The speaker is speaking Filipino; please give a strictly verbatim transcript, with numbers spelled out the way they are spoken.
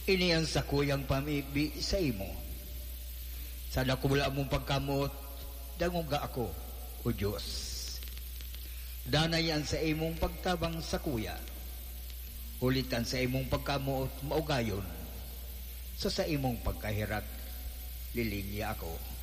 Ini ang sakuyang pamigbi sa imo. Sa nakula mong pagkamot, danguga ako, o Diyos. Danayan sa imong pagtabang sa kuya. Ulitan sa imong pagkamot, maugayon. So sa imong pagkahirat, lilinya ako.